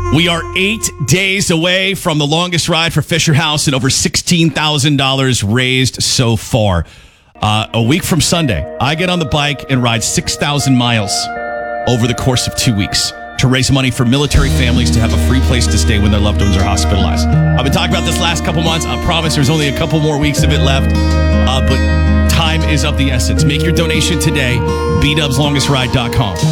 We are 8 days away from the longest ride for Fisher House and over $16,000 raised so far. A week from Sunday, I get on the bike and ride 6,000 miles over the course of 2 weeks to raise money for military families to have a free place to stay when their loved ones are hospitalized. I've been talking about this last couple months. I promise there's only a couple more weeks of it left, but time is of the essence. Make your donation today, bdubslongestride.com.